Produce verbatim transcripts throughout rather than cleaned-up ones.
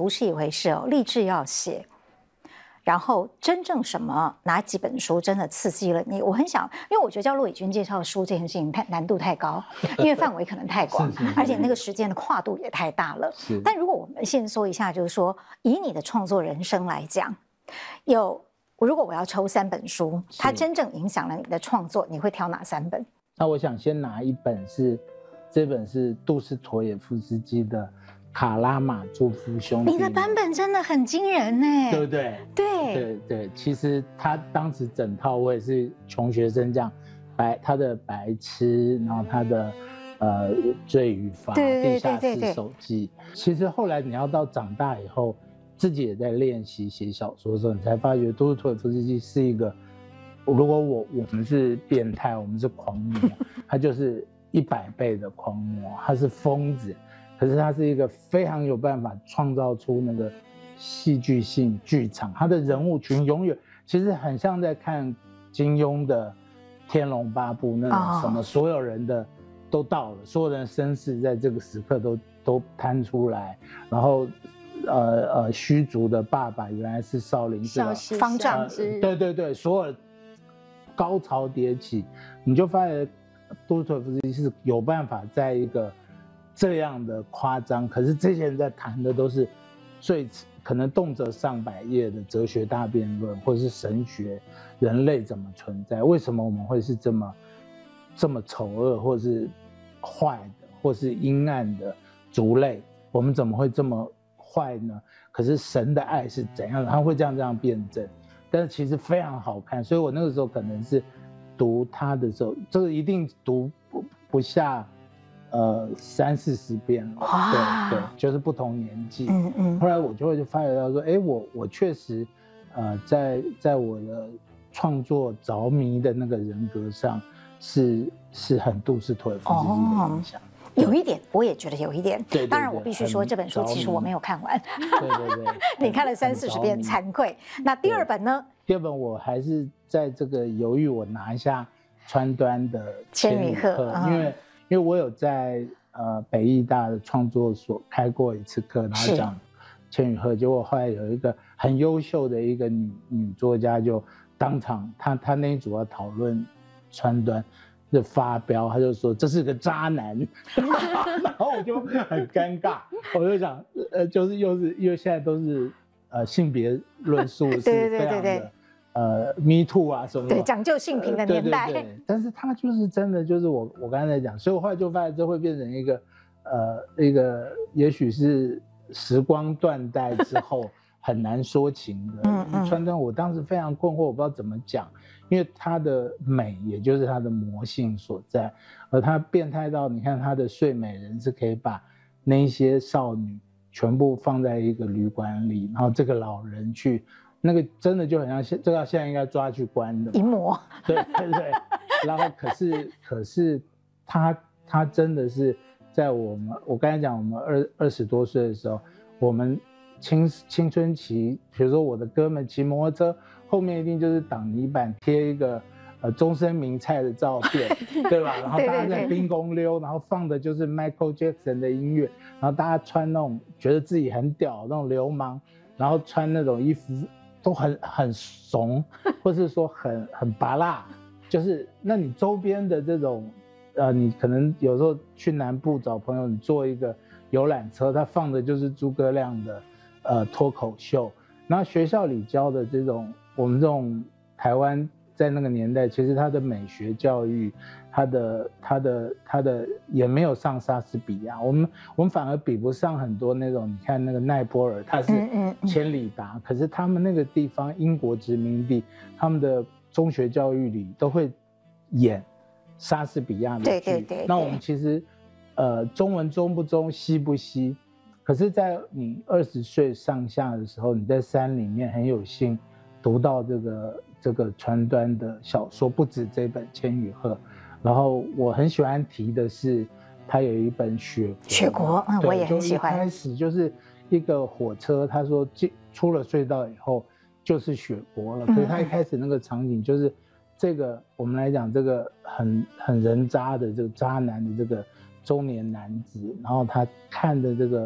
读是一回事哦，励志要写。然后真正什么哪几本书真的刺激了你？我很想，因为我觉得叫骆以军介绍书这件事情太难度太高，因为范围可能太广，而且那个时间的跨度也太大了。但如果我们先说一下，就是说以你的创作人生来讲，有如果我要抽三本书，它真正影响了你的创作，你会挑哪三本？ 那我想先拿一本是，这本是杜斯妥也夫斯基的《卡拉马佐夫兄弟》。 你的版本真的很惊人呢， 对不对？ 对对对，其实他当时整套我也是穷学生这样，白他的白痴，然后他的呃罪与罚、地下室手记。其实后来你要到长大以后，自己也在练习写小说的时候，你才发觉杜斯妥也夫斯基是一个，如果我我们是变态，我们是狂魔，他就是一百倍的狂魔，他是疯子。可是他是一个非常有办法创造出那个戏剧性剧场，他的人物群永远其实很像在看金庸的《天龙八部》那种什么，所有人的都到了，所有人的身世在这个时刻都都摊出来，然后呃呃虚竹的爸爸原来是少林寺方丈， 呃、对对对，所有高潮迭起，你就发现杜斯妥也夫斯基是有办法在一个这样的夸张，可是这些人在谈的都是最可能动辄上百页的哲学大辩论，或者是神学，人类怎么存在，为什么我们会是这么这么丑恶，或是坏的，或是阴暗的族类，我们怎么会这么坏呢？可是神的爱是怎样的？他会这样这样辩证，但是其实非常好看，所以我那个时候可能是读他的时候，这个一定读不不下。呃，三四十遍了，对对，就是不同年纪。嗯嗯。后来我就会就发觉到说，哎，我我确实，呃，在在我的创作着迷的那个人格上，是是很杜斯妥也夫斯基的影响。 有一点，我也觉得有一点。 对， 当然我必须说这本书其实我没有看完。 对对对。 你看了三四十遍，惭愧。那第二本呢？ 第二本我还是在这个犹豫，我拿下川端的《千与鹤》，因为。因为我有在呃北艺大的创作所开过一次课，然后讲《千与鹤》，结果后来有一个很优秀的一个女女作家就当场，她她那一组要讨论川端，就发飙，她就说这是个渣男，然后我就很尴尬，我就想呃就是又是因为现在都是呃性别论述是非常的。呃 ，Me Too 啊什么的， 对，讲究性平的年代。 呃、对对对，但是他就是真的，就是我我刚才在讲，所以我后来就发现这会变成一个，呃，一个也许是时光断代之后很难说情的。嗯嗯。川端，我当时非常困惑，我不知道怎么讲，因为他的美，也就是他的魔性所在，而他变态到，你看他的睡美人是可以把那些少女全部放在一个旅馆里，然后这个老人去。那个真的就很像现，这个现在应该抓去关的。 淫魔。 对对对。然后可是可是他他真的是在我们我刚才讲我们二二十多岁的时候，我们青青春期，比如说我的哥们骑摩托车，后面一定就是挡泥板贴一个呃终身名菜的照片，对吧？然后大家在冰宫溜，然后放的就是 Michael Jackson 的音乐，然后大家穿那种觉得自己很屌那种流氓，然后穿那种衣服。都很很怂，或是说很很拔辣，就是那你周边的这种，呃，你可能有时候去南部找朋友，你坐一个游览车，他放的就是诸葛亮的，呃，脱口秀。然后学校里教的这种，我们这种台湾在那个年代，其实他的美学教育，他的他的他的也没有上莎士比亚，我们我们反而比不上很多那种，你看那个奈波尔，他是千里达，嗯嗯嗯，可是他们那个地方英国殖民地，他们的中学教育里都会演莎士比亚的剧，对对 对, 对。那我们其实，呃，中文中不中，西不西，可是，在你二十岁上下的时候，你在山里面很有幸读到这个这个川端的小说，不止这本《千与鹤》。然后我很喜欢提的是，他有一本《雪国》。 雪国，嗯，我也很喜欢。 一开始就是一个火车，他说进出了隧道以后就是雪国了。可是他一开始那个场景就是这个，我们来讲这个很很人渣的这个渣男的这个中年男子，然后他看的这个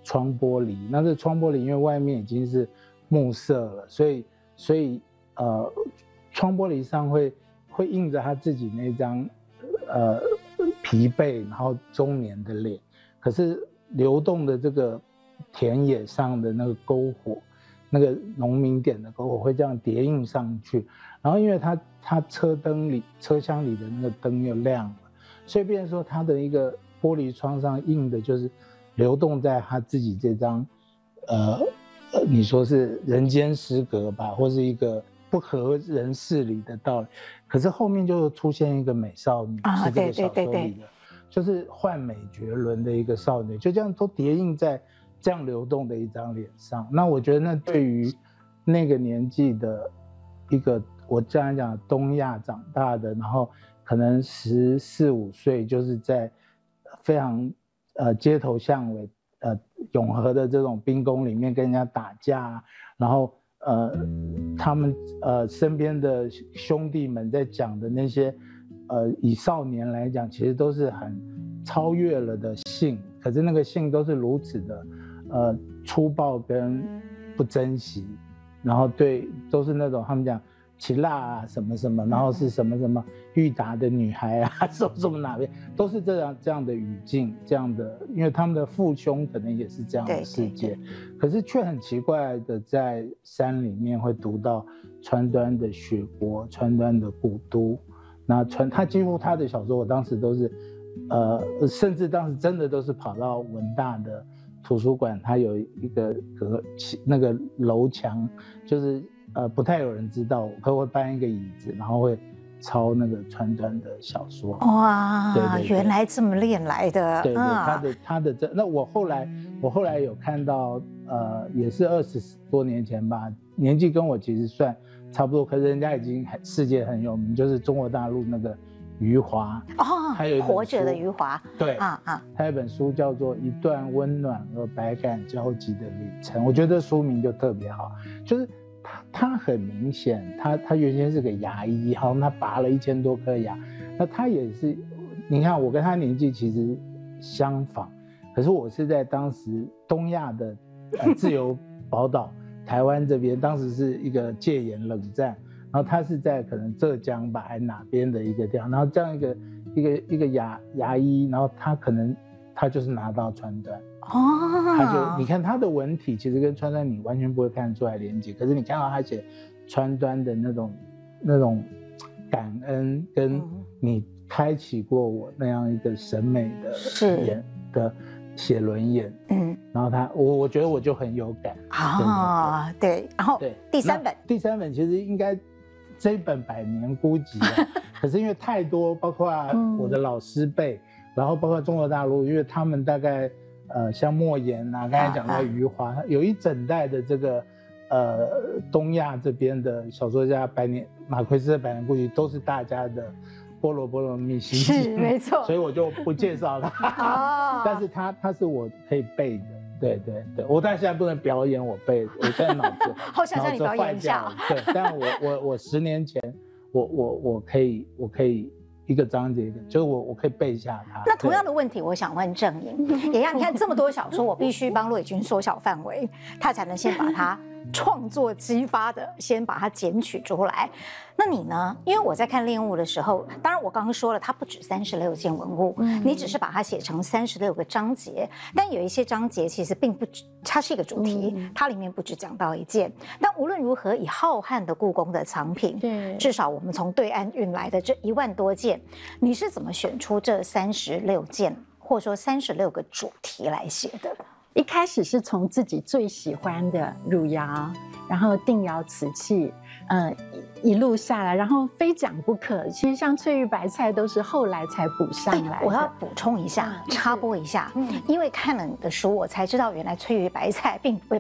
窗玻璃。那这窗玻璃因为外面已经是木色了，所以所以呃，窗玻璃上会会印着他自己那张呃疲惫然后中年的脸，可是流动的这个田野上的那个篝火，那个农民点的篝火会这样叠印上去，然后因为他他车灯里车厢里的那个灯又亮了，所以变成说他的一个玻璃窗上印的就是流动在他自己这张呃呃你说是人间失格吧，或是一个不合人事理的道理，可是后面就出现一个美少女， 啊， 是这个小对对对对， 说里的，就是幻美绝伦的一个少女，就这样都叠印在这样流动的一张脸上。那我觉得那对于那个年纪的一个我这样讲东亚长大的，然后可能十四五岁就是在非常呃街头巷尾呃永和的这种兵工里面跟人家打架，然后呃他们呃身边的兄弟们在讲的那些呃以少年来讲其实都是很超越了的性，可是那个性都是如此的呃粗暴跟不珍惜，然后对都是那种他们讲奇辣啊什么什么，然后是什么什么裕达的女孩啊什么什么哪边都是这样这样的语境，这样的，因为他们的父兄可能也是这样的世界，对对对，可是却很奇怪的在山里面会读到川端的雪国，川端的古都，那川他几乎他的小说我当时都是呃甚至当时真的都是跑到文大的图书馆，它有一个隔那个楼墙，就是呃不太有人知道，我会搬一个椅子，然后会抄那个川端的小说。 哇， 对对对， 原来这么练来的。 对对， 嗯、 他的他的这，那我后来我后来有看到，呃，也是二十多年前吧，年纪跟我其实算差不多，可是人家已经很世界很有名，就是中国大陆那个余华哦， 还有一本书活着的余华， 对啊啊， 他有一本书叫做《一段温暖而百感交集的旅程》，我觉得书名就特别好，就是他他很明显，他他原先是个牙医，好像他拔了一千多颗牙，那他也是，你看我跟他年纪其实相仿，可是我是在当时东亚的、呃、自由宝岛台湾这边，当时是一个戒严冷战。然后他是在可能浙江吧，还哪边的一个地方，然后这样一个一个一个牙牙医，然后他可能他就是拿到川端哦，他就你看他的文体其实跟川端你完全不会看出来连接，可是你看到他写川端的那种那种感恩，跟你开启过我那样一个审美的眼的写轮眼，嗯，然后他我我觉得我就很有感啊，对, 对, 对，然后对第三本第三本其实应该。这一本百年孤寂了，可是因为太多，包括我的老师辈，嗯、然后包括中国大陆，因为他们大概呃像莫言啊，刚才讲到余华，啊啊有一整代的这个呃东亚这边的小说家，百年马奎斯的《百年孤寂》都是大家的菠萝菠萝蜜心， 是没错， 所以我就不介绍他，哦、但是他他是我可以背的。对对对，我但现在不能表演我背，我现在脑子好想让你表演一下。 对，但我我我十年前，我我我可以我可以一个章节一个，就是我我可以背下它。 那同样的问题，我想问郑颖，也让你看这么多小说，我必须帮骆以军缩小范围，他才能先把它创作激发的先把它剪取出来。那你呢？因为我在看《恋物》的时候，当然我刚刚说了，它不止三十六件文物，嗯、你只是把它写成三十六个章节，但有一些章节其实并不，它是一个主题，嗯、它里面不只讲到一件。但无论如何，以浩瀚的故宫的藏品，对，至少我们从对岸运来的这一万多件，你是怎么选出这三十六件，或者说三十六个主题来写的？ 一开始是从自己最喜欢的汝窑，然后定窑瓷器，呃，一路下来，然后非讲不可。其实像翠玉白菜都是后来才补上来的。 我要补充一下，插播一下，嗯、因为看了你的书，我才知道原来翠玉白菜并不。并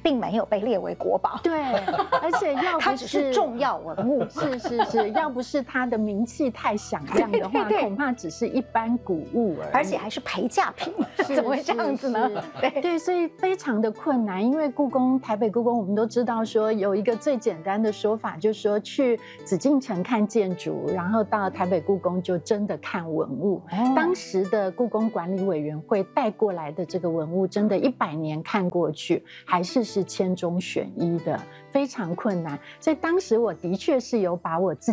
并没有被列为国宝。 对，而且要不它只是重要文物。 是是是，要不是它的名气太响亮的话，恐怕只是一般古物而已， 而且还是陪嫁品，怎么会这样子呢？ 对对，所以非常的困难。因为故宫台北故宫，我们都知道说有一个最简单的说法，就是说去紫禁城看建筑，然后到台北故宫就真的看文物。哦、当时的故宫管理委员会带过来的这个文物，真的一百年看过去，还是是千中选一的，非常困难。所以当时我的确是有把我自